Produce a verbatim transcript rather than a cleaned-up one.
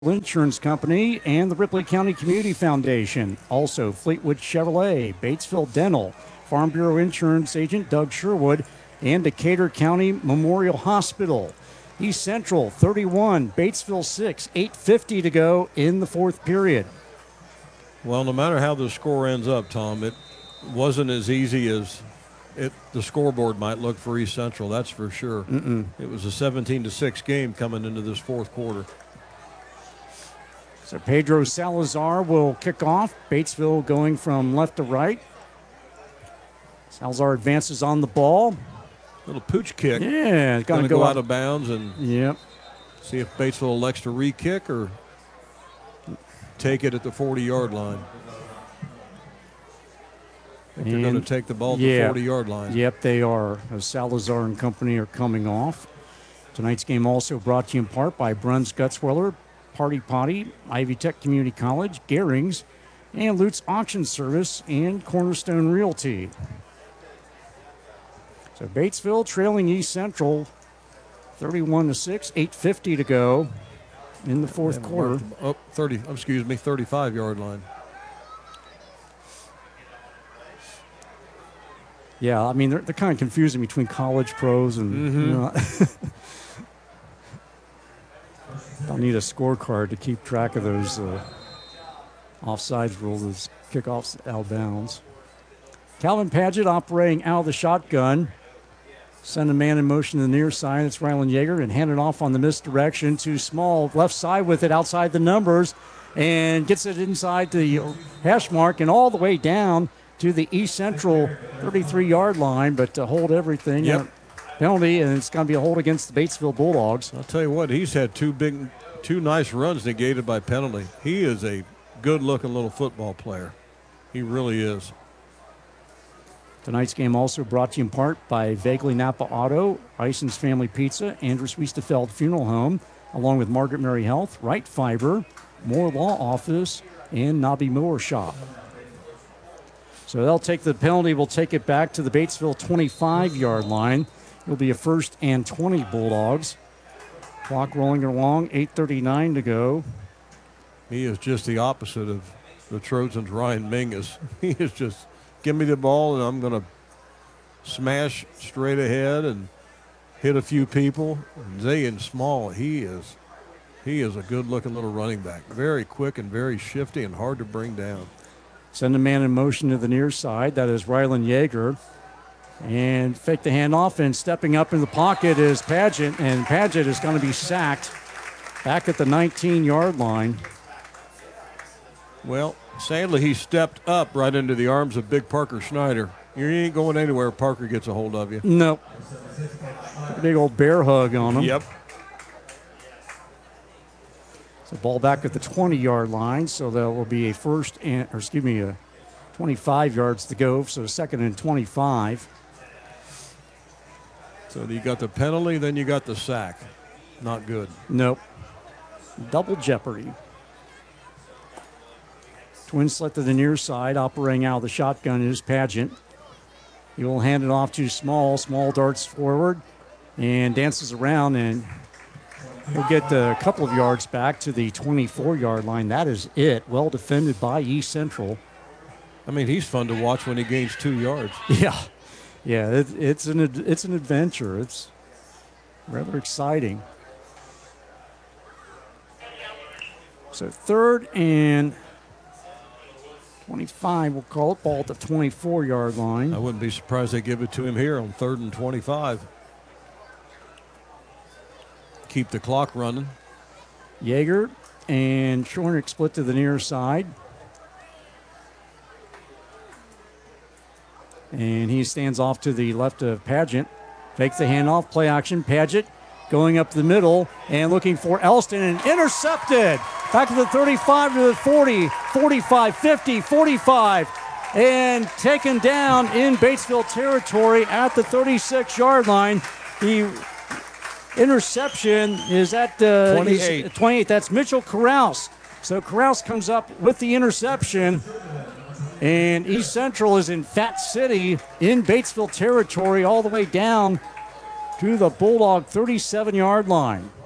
Insurance Company and the Ripley County Community Foundation. Also, Fleetwood Chevrolet, Batesville Dental, Farm Bureau Insurance Agent Doug Sherwood, and Decatur County Memorial Hospital. East Central thirty-one, Batesville six, eight fifty to go in the fourth period. Well, no matter how the score ends up, Tom, it wasn't as easy as it the scoreboard might look for East Central, that's for sure. Mm-mm. It was a seventeen to six game coming into this fourth quarter. So Pedro Salazar will kick off. Batesville going from left to right. Salazar advances on the ball. Little pooch kick. Yeah, it's going to go, go out out of bounds and yep. see if Batesville elects to re-kick or take it at the forty-yard line. I think they're going to take the ball at yeah, the forty-yard line. Yep, they are. As Salazar and company are coming off. Tonight's game also brought to you in part by Bruns Gutzwiller, Party Potty, Ivy Tech Community College, Gehrings, and Lutz Auction Service, and Cornerstone Realty. So Batesville trailing East Central thirty-one to six, eight fifty to go in the fourth quarter. Oh, thirty, excuse me, thirty-five-yard line. Yeah, I mean, they're, they're kind of confusing between college pros and, mm-hmm. you know, I'll need a scorecard to keep track of those uh, offsides rules, those kickoffs out of bounds. Calvin Paget operating out of the shotgun. Send a man in motion to the near side. It's Rylan Yeager, and hand it off on the misdirection to Small. Left side with it outside the numbers, and gets it inside the hash mark and all the way down to the East Central thirty-three-yard line, but to hold everything. Yep. Penalty, and it's going to be a hold against the Batesville Bulldogs. I'll tell you what, he's had two big, two nice runs negated by penalty. He is a good-looking little football player. He really is. Tonight's game also brought to you in part by Vaguely Napa Auto, Ison's Family Pizza, Andrus Weistefeld Funeral Home, along with Margaret Mary Health, Wright Fiber, Moore Law Office, and Nobby Mower Shop. So they'll take the penalty. We'll take it back to the Batesville twenty-five-yard line. It'll be a first and twenty Bulldogs. Clock rolling along, eight thirty-nine to go. He is just the opposite of the Trojans' Ryan Mingus. He is just, give me the ball and I'm going to smash straight ahead and hit a few people. Zayn Small, he is, he is a good-looking little running back. Very quick and very shifty and hard to bring down. Send a man in motion to the near side. That is Rylan Yeager. And fake the handoff, and stepping up in the pocket is Paget, and Paget is going to be sacked back at the nineteen-yard line. Well, sadly, he stepped up right into the arms of big Parker Schneider. You ain't going anywhere if Parker gets a hold of you. Nope. Big old bear hug on him. Yep. So ball back at the twenty-yard line, so that will be a first and, or excuse me, a twenty-five yards to go, so second and twenty-five. So you got the penalty, then you got the sack. Not good. Nope. Double jeopardy. Twin slit to the near side, operating out of the shotgun is Paget. He will hand it off to Small. Small darts forward and dances around, and he'll get a couple of yards back to the twenty-four-yard line. That is it. Well defended by East Central. I mean, he's fun to watch when he gains two yards. Yeah. Yeah, it, it's an it's an adventure. It's rather exciting. So third and twenty-five, we'll call it, ball at the twenty-four-yard line. I wouldn't be surprised they give it to him here on third and twenty-five. Keep the clock running. Yeager and Schornick split to the near side. And he stands off to the left of Paget. Fakes the handoff, play action. Paget going up the middle and looking for Elston, and intercepted. Back to the thirty-five, to the forty, forty-five, fifty, forty-five. And taken down in Batesville territory at the thirty-six-yard line. The interception is at the twenty-eight. twenty-eight. That's Mitchell Carouse. So Carouse comes up with the interception. And East Central is in Fat City in Batesville territory all the way down to the Bulldog thirty-seven-yard line.